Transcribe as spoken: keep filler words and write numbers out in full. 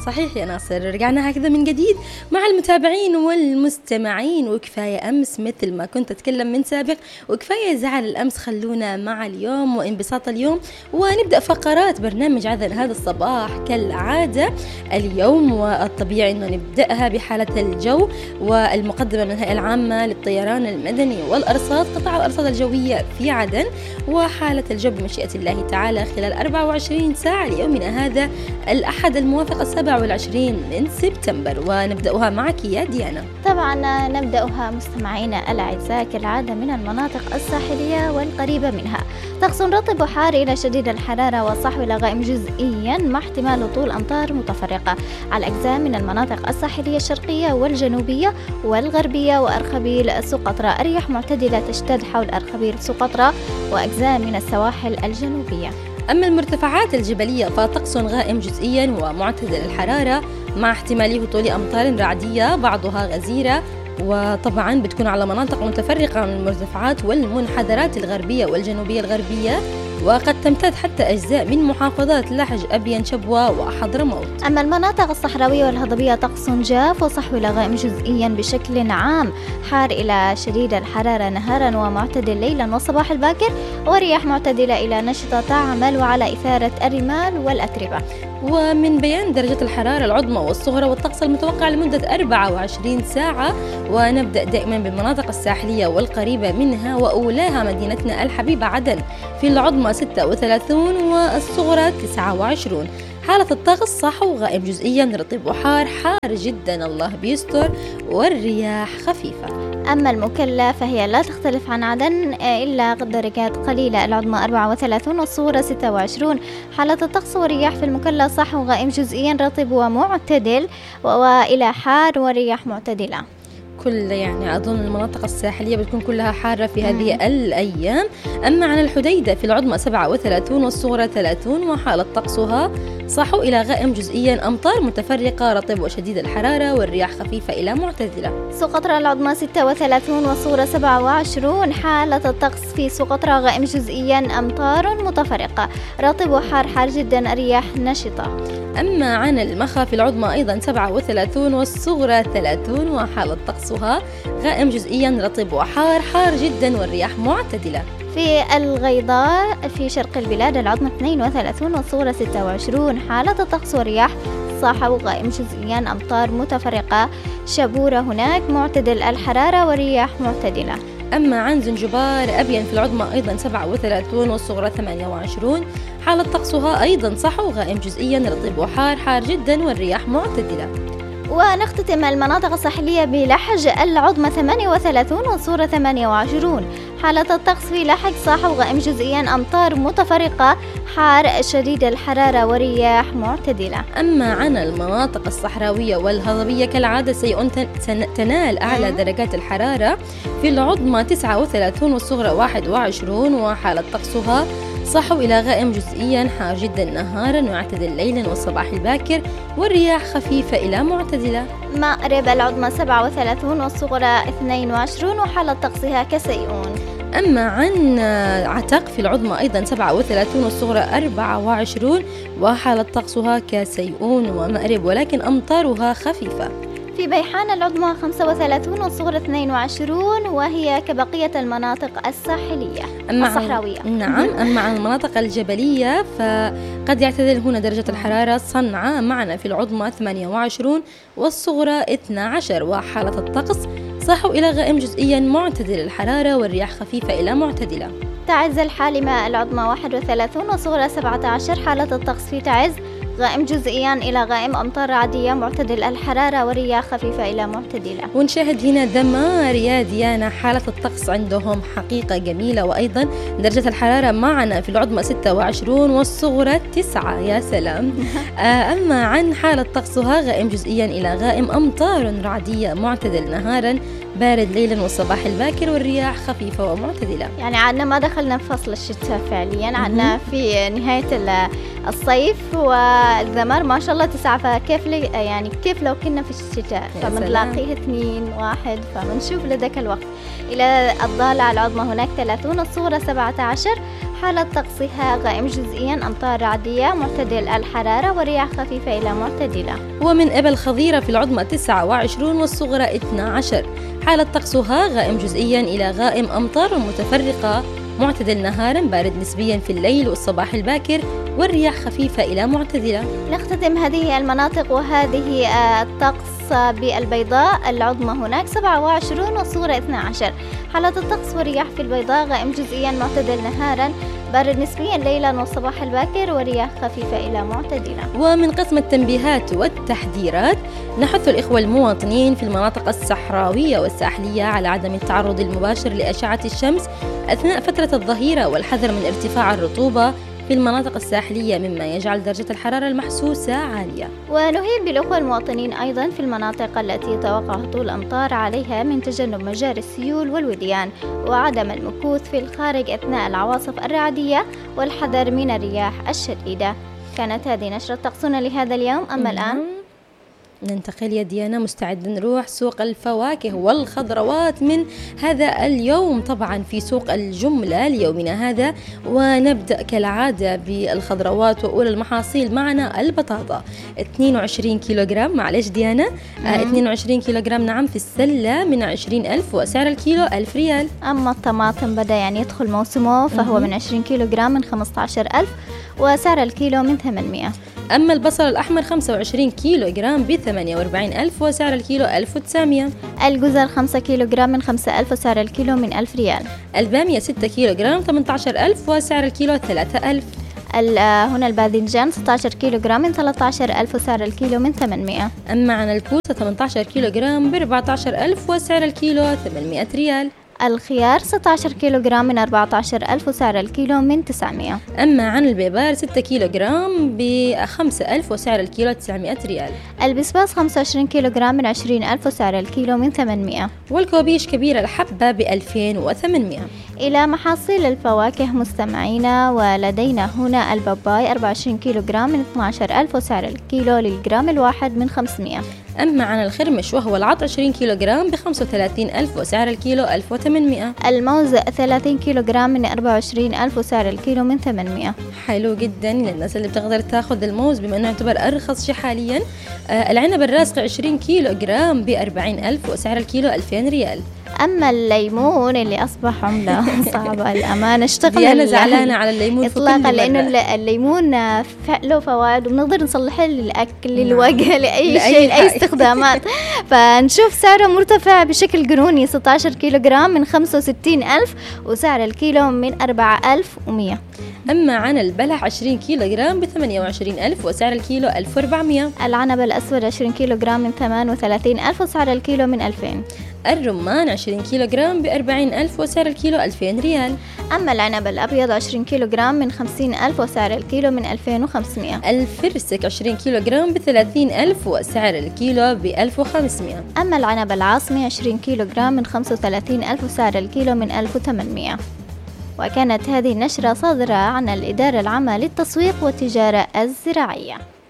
صحيح يا ناصر، رجعنا هكذا من جديد مع المتابعين والمستمعين. وكفاية أمس مثل ما كنت أتكلم من سابق، وكفاية زعل الأمس، خلونا مع اليوم وانبساط اليوم، ونبدأ فقرات برنامج عذر هذا الصباح كالعادة اليوم. والطبيعي أنه نبدأها بحالة الجو والمقدمة من الهيئة العامة للطيران المدني والأرصاد، قطاع الأرصاد الجوية في عدن، وحالة الجو بمشيئة الله تعالى خلال أربعة وعشرين ساعة ليومنا هذا الأحد الموافق السابع والعشرين من سبتمبر. ونبدأها معك يا ديانا. طبعا نبدأها مستمعينا الأعزاء كالعادة من المناطق الساحلية والقريبة منها. طقس رطب وحار إلى شديد الحرارة وصحو إلى غائم جزئيا مع احتمال هطول أمطار متفرقة على أجزاء من المناطق الساحلية الشرقية والجنوبية والغربية وأرخبيل سقطرى. الرياح معتدلة تشتد حول أرخبيل سقطرى وأجزاء من السواحل الجنوبية. أما المرتفعات الجبلية فطقس غائم جزئيا ومعتدل الحرارة مع احتمال هطول أمطار رعدية بعضها غزيرة، وطبعا بتكون على مناطق متفرقة من المرتفعات والمنحدرات الغربية والجنوبية الغربية، وقد تمتد حتى أجزاء من محافظات لحج أبين شبوة وحضرموت. أما المناطق الصحراوية والهضبية طقس جاف وصحو إلى غائم جزئيا بشكل عام، حار إلى شديد الحرارة نهارا ومعتدل ليلا والصباح الباكر، ورياح معتدلة إلى نشطة تعمل على إثارة الرمال والأتربة. ومن بيان درجة الحرارة العظمى والصغرى والطقس المتوقع لمدة أربعة وعشرين ساعة، ونبدأ دائما بالمناطق الساحلية والقريبة منها، وأولاها مدينتنا الحبيبة عدن في العظمى ستة وثلاثين والصغرى تسعة وعشرين. حالة الطقس صحو غائم جزئيا رطب وحار، حار جدا الله بيستر، والرياح خفيفة. أما المكلا فهي لا تختلف عن عدن إلا درجات قليلة، العظمى أربعة وثلاثين والصغرى ستة وعشرين. حالة الطقس والرياح في المكلا صحو غائم جزئيا رطب ومعتدل وإلى حار ورياح معتدلة. كل يعني أظن المناطق الساحلية بتكون كلها حارة في هذه مم. الأيام. أما عن الحديدة في العظمى سبعة وثلاثين والصغرى ثلاثين، وحالة طقسها صحو إلى غائم جزئيا أمطار متفرقة رطب وشديد الحرارة والرياح خفيفة إلى معتدلة. سقطرى العظمى ستة وثلاثين والصغرى سبعة وعشرين. حالة الطقس في سقطرى غائم جزئيا أمطار متفرقة رطب وحار، حار جدا، الرياح نشطة. أما عن المخا في العظمى أيضا سبعة وثلاثين والصغرى ثلاثين، وحالة طقسها غائم جزئيا رطب وحار، حار جدا، والرياح معتدلة. في الغيضاء في شرق البلاد العظمى اثنين وثلاثين والصغرى ستة وعشرين. حالة الطقس والرياح صحو غائم جزئيا أمطار متفرقة، شبورة هناك معتدل الحرارة ورياح معتدلة. أما عن زنجبار أبين في العظمى أيضا سبعة وثلاثين والصغرى ثمانية وعشرين. حالة طقسها أيضا صحو غائم جزئيا رطب وحار، حار جدا، والرياح معتدلة. ونختتم المناطق الساحلية بلحج العظمى ثمانية وثلاثين والصغرى ثمانية وعشرين. حالة الطقس في لحج صحو غائم جزئيا أمطار متفرقة، حار شديد الحرارة ورياح معتدلة. أما عن المناطق الصحراوية والهضبية كالعادة سيتنال أعلى درجات الحرارة في العظمى تسعة وثلاثين والصغرى واحد وعشرين، وحالة طقسها صحو إلى غائم جزئيا حار جدا نهارا ويعتدل ليلا والصباح الباكر، والرياح خفيفة إلى معتدلة. مأرب العظمى سبعة وثلاثين والصغرى اثنين وعشرين، وحالة طقسها كسيئون. أما عن عتق في العظمى أيضا سبعة وثلاثين والصغرى أربعة وعشرين، وحالة طقسها كسيئون ومأرب ولكن أمطارها خفيفة. في بيحان العظمى خمسة وثلاثين والصغرى اثنين وعشرين، وهي كبقية المناطق الساحلية أما الصحراوية. نعم. أما عن المناطق الجبلية فقد يعتدل هنا درجة الحرارة. صنعاء معنا في العظمى ثمانية وعشرين والصغرى اثني عشر، وحالة الطقس صحو إلى غائم جزئيا معتدل الحرارة والرياح خفيفة إلى معتدلة. تعز الحالمة العظمى واحد وثلاثين والصغرى سبعة عشر. حالة الطقس في تعز غائم جزئيا إلى غائم أمطار عادية معتدل الحرارة ورياح خفيفة إلى معتدلة. ونشاهد هنا دمار يا ديانا، حالة الطقس عندهم حقيقة جميلة، وأيضا درجة الحرارة معنا في العظمى ستة وعشرين والصغرى تسعة. يا سلام. أما عن حالة طقسها غائم جزئيا إلى غائم أمطار رعدية معتدل نهارا بارد ليلا والصباح الباكر، والرياح خفيفة ومعتدلة. يعني عنا ما دخلنا في فصل الشتاء فعليا، عنا في نهاية الصيف و الذمر ما شاء الله تسعة، فكيف لي يعني كيف لو كنا في الشتاء فبنلاقيه اثنين واحد، فبنشوف لذاك الوقت. إلى الضالع العظمى هناك ثلاثون، الصغرى سبعة عشر. حالة طقسها غائم جزئيا، أمطار رعدية، معتدل الحرارة ورياح خفيفة إلى معتدلة. ومن إبل خضيرة في العظمى تسعة وعشرون والصغرى اثنا عشر. حالة طقسها غائم جزئيا إلى غائم، أمطار متفرقة، معتدل نهارا، بارد نسبيا في الليل والصباح الباكر، والرياح خفيفة إلى معتدلة. نختتم هذه المناطق وهذه الطقس بالبيضاء العظمى هناك سبعة وعشرون والصغرى اثنا عشر. حالة الطقس والرياح في البيضاء غائم جزئيا، معتدل نهارا، بارد نسبيا ليلا والصباح الباكر، ورياح خفيفة إلى معتدلة. ومن قسم التنبيهات والتحذيرات، نحث الإخوة المواطنين في المناطق الصحراوية والساحلية على عدم التعرض المباشر لأشعة الشمس أثناء فترة الظهيرة، والحذر من ارتفاع الرطوبة في المناطق الساحلية مما يجعل درجة الحرارة المحسوسة عالية. ونهيب بالأخوة المواطنين أيضا في المناطق التي يتوقع هطول أمطار عليها من تجنب مجاري السيول والوديان، وعدم المكوث في الخارج أثناء العواصف الرعدية، والحذر من الرياح الشديدة. كانت هذه نشرة طقسنا لهذا اليوم. أما الآن ننتقل يا ديانا، مستعد نروح سوق الفواكه والخضروات من هذا اليوم، طبعا في سوق الجملة ليومنا هذا، ونبدأ كالعادة بالخضروات وأولى المحاصيل. معنا البطاطا اثنين وعشرين كيلوغرام، معلش ديانا آه اثنين وعشرين كيلوغرام نعم، في السلة من عشرين ألف، وسعر الكيلو ألف ريال. أما الطماطم بدأ يعني يدخل موسمه، فهو من عشرين كيلوغرام من خمسة عشر ألف، وسعر الكيلو من ثمانمائة. أما البصل الأحمر خمسة وعشرين كيلوغرام ب ثمانية وأربعين ألف، وسعر الكيلو ألف وتسعمائة. الجزر خمسة كيلوغرام من خمسة ألف، وسعر الكيلو من ألف ريال. البامية ستة كيلوغرام ثمانية عشر ألف، وسعر الكيلو ثلاثة ألف. هنا الباذنجان ستة عشر كيلوغرام من ثلاثة عشر ألف، وسعر الكيلو من ثمانمائة. أما عن الكوسة ثمانية عشر كيلوغرام ب أربعة عشر ألف، وسعر الكيلو ثمانمائة ريال. الخيار ستة عشر كيلوغرام من أربعة عشر ألف، وسعر الكيلو من تسعمائة. أما عن البيبار ستة كيلوغرام ب خمسة ألف، وسعر الكيلو تسعمائة ريال. البسباس خمسة وعشرين كيلوغرام من عشرين ألف، وسعر الكيلو من ثمانمائة. والكوبيش كبير الحبة ب ألفين وثمانمائة. إلى محاصيل الفواكه مستمعينا، ولدينا هنا الباباي أربعة وعشرين كيلوغرام من اثنا عشر ألف، وسعر الكيلو للجرام الواحد من خمسمائة. أما عن الخرمش وهو العط عشرين كيلوغرام ب خمسة وثلاثين ألف، وسعر الكيلو ألف وثمانمائة. الموز ثلاثين كيلوغرام من أربعة وعشرين ألف، وسعر الكيلو من ثمانمائة. حلو جدا للناس اللي بتقدر تاخذ الموز بما أنه يعتبر أرخص شيء حاليا. آه العنب الراسق عشرين كيلوغرام ب أربعين ألف، وسعر الكيلو ألفين ريال. أما الليمون اللي أصبح عملة صعبة الأمانة، اشتغل أنا زعلانة على الليمون إطلاقا، لأنه الليمون له فوائد وبنقدر نصلحه للأكل، للوجه، لأي شيء، لأي استخدامات. فنشوف سعره مرتفع بشكل جنوني، ستة عشر كيلوغرام من خمسة وستين ألف، وسعر الكيلو من أربعة آلاف ومئة. أما عن البلح عشرين كيلوغرام ب ثمانية وعشرين ألف، وسعر الكيلو ألف وأربعمائة. العنب الأسود عشرين كيلوغرام من ثمانية وثلاثين ألف، وسعر الكيلو من ألفين. الرمان عشرين كيلوغرام ب أربعين ألف، وسعر الكيلو ألفين ريال. أما العنب الأبيض عشرين كيلوغرام من خمسين ألف، وسعر الكيلو من ألفين وخمسمائة. الفرسك عشرين كيلوغرام ب ثلاثين ألف، وسعر الكيلو ب ألف وخمسمائة. أما العنب العاصمي عشرين كيلوغرام من خمسة وثلاثين ألف، وسعر الكيلو من ألف وثمانمائة. وكانت هذه النشرة صادرة عن الإدارة العامة للتسويق والتجارة الزراعية.